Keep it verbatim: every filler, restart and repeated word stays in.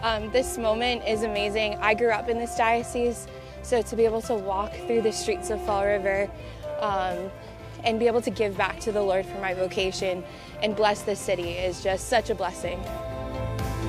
Um, this moment is amazing. I grew up in this diocese, so to be able to walk through the streets of Fall River um, and be able to give back to the Lord for my vocation and bless the city is just such a blessing.